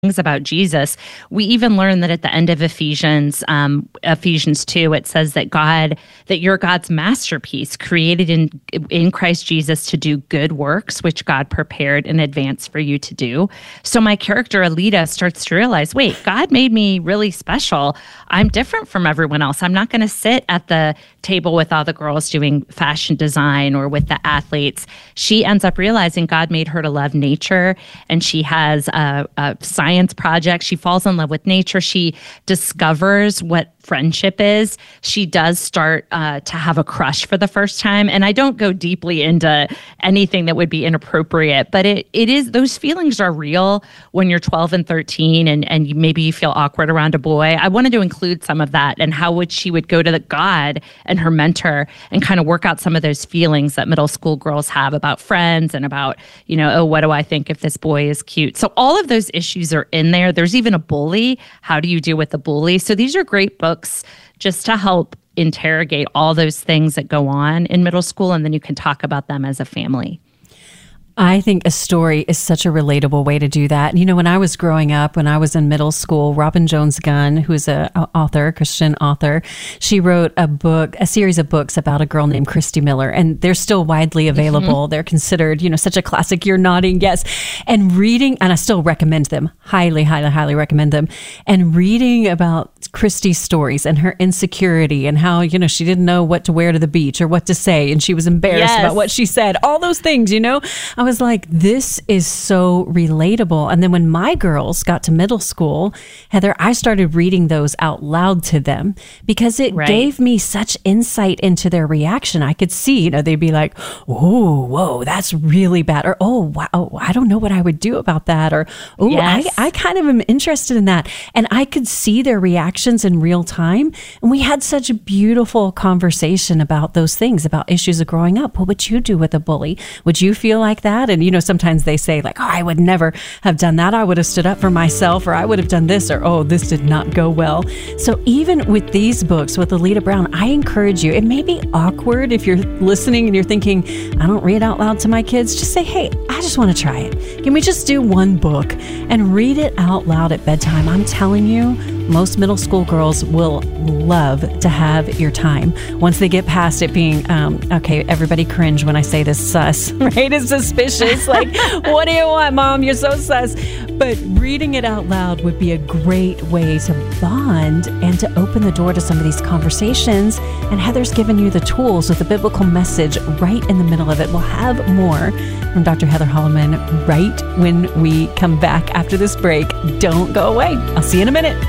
about Jesus. We even learn that at the end of Ephesians 2, it says that you're God's masterpiece, created in Christ Jesus to do good works, which God prepared in advance for you to do. So my character, Alita, starts to realize, wait, God made me really special. I'm different from everyone else. I'm not going to sit at the table with all the girls doing fashion design or with the athletes. She ends up realizing God made her to love nature, and she has a science project. She falls in love with nature. She discovers what friendship is. She does start to have a crush for the first time. And I don't go deeply into anything that would be inappropriate, but it is, those feelings are real when you're 12 and 13 and maybe you feel awkward around a boy. I wanted to include some of that and how she would go to God and her mentor and kind of work out some of those feelings that middle school girls have about friends and about, oh, what do I think if this boy is cute? So all of those issues are in there. There's even a bully. How do you deal with a bully? So these are great books just to help interrogate all those things that go on in middle school, and then you can talk about them as a family. I think a story is such a relatable way to do that. When I was growing up, when I was in middle school, Robin Jones Gunn, who's a Christian author, she wrote a series of books about a girl named Christy Miller, and they're still widely available. They're considered, such a classic. You're nodding, yes. And reading, and I still recommend them, highly, highly, highly recommend them. And reading about Christy's stories and her insecurity and how, she didn't know what to wear to the beach or what to say, and she was embarrassed about what she said. All those things, I was like, this is so relatable. And then when my girls got to middle school, Heather, I started reading those out loud to them because it gave me such insight into their reaction. I could see, they'd be like, oh, whoa, that's really bad. Or, oh, wow, I don't know what I would do about that. Or, oh, yes. I kind of am interested in that. And I could see their reactions in real time. And we had such a beautiful conversation about those things, about issues of growing up. What would you do with a bully? Would you feel like that? And, sometimes they say like, oh, I would never have done that. I would have stood up for myself, or I would have done this, or, oh, this did not go well. So even with these books with Alita Brown, I encourage you, it may be awkward if you're listening and you're thinking, I don't read out loud to my kids. Just say, hey, I just want to try it. Can we just do one book and read it out loud at bedtime? I'm telling you, most middle school girls will love to have your time. Once they get past it being, okay, everybody cringe when I say this, sus, right? It's suspicious. Like, what do you want, Mom? You're so sus. But reading it out loud would be a great way to bond and to open the door to some of these conversations. And Heather's given you the tools with the biblical message right in the middle of it. We'll have more from Dr. Heather Holleman right when we come back after this break. Don't go away. I'll see you in a minute.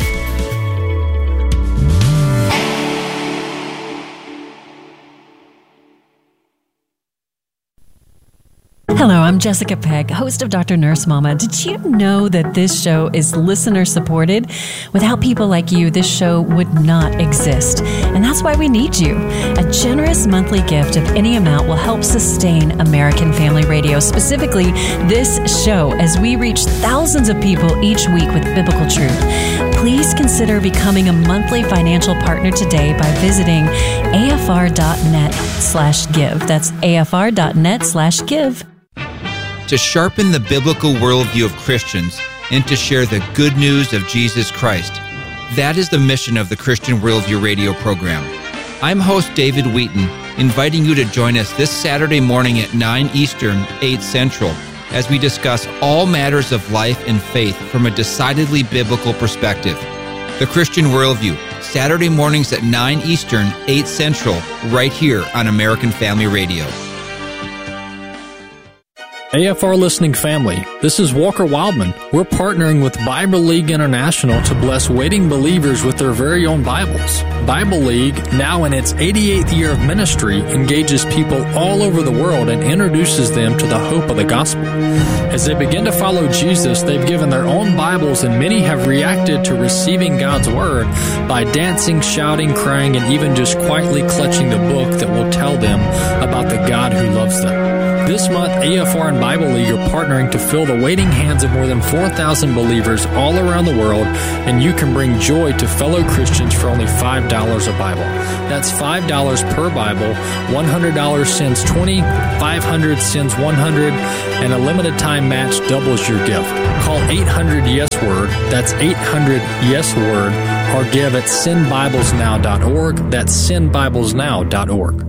Hello, I'm Jessica Pegg, host of Dr. Nurse Mama. Did you know that this show is listener supported? Without people like you, this show would not exist. And that's why we need you. A generous monthly gift of any amount will help sustain American Family Radio, specifically this show, as we reach thousands of people each week with biblical truth. Please consider becoming a monthly financial partner today by visiting afr.net/give. That's afr.net/give. To sharpen the biblical worldview of Christians and to share the good news of Jesus Christ. That is the mission of the Christian Worldview radio program. I'm host David Wheaton, inviting you to join us this Saturday morning at 9 Eastern, 8 Central, as we discuss all matters of life and faith from a decidedly biblical perspective. The Christian Worldview, Saturday mornings at 9 Eastern, 8 Central, right here on American Family Radio. AFR listening family, this is Walker Wildman. We're partnering with Bible League International to bless waiting believers with their very own Bibles. Bible League, now in its 88th year of ministry, engages people all over the world and introduces them to the hope of the gospel. As they begin to follow Jesus, they've given their own Bibles, and many have reacted to receiving God's Word by dancing, shouting, crying, and even just quietly clutching the book that will tell them about the God who loves them. This month, AFR and Bible League are partnering to fill the waiting hands of more than 4,000 believers all around the world, and you can bring joy to fellow Christians for only $5 a Bible. That's $5 per Bible, $100 sends 20, $500 sends 100, and a limited time match doubles your gift. Call 800-YES-WORD, that's 800-YES-WORD, or give at sendbiblesnow.org, that's sendbiblesnow.org.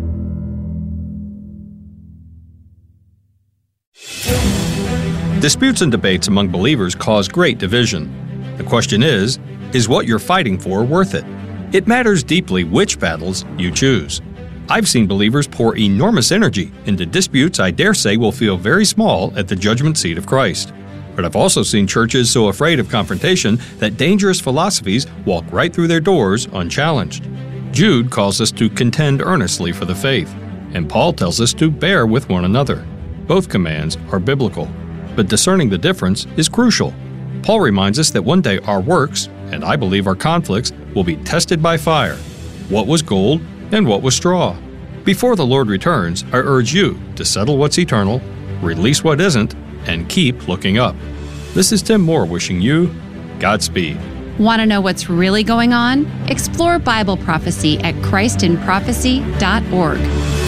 Disputes and debates among believers cause great division. The question is what you're fighting for worth it? It matters deeply which battles you choose. I've seen believers pour enormous energy into disputes I dare say will feel very small at the judgment seat of Christ. But I've also seen churches so afraid of confrontation that dangerous philosophies walk right through their doors unchallenged. Jude calls us to contend earnestly for the faith, and Paul tells us to bear with one another. Both commands are biblical, but discerning the difference is crucial. Paul reminds us that one day our works, and I believe our conflicts, will be tested by fire. What was gold and what was straw? Before the Lord returns, I urge you to settle what's eternal, release what isn't, and keep looking up. This is Tim Moore wishing you Godspeed. Want to know what's really going on? Explore Bible prophecy at christinprophecy.org.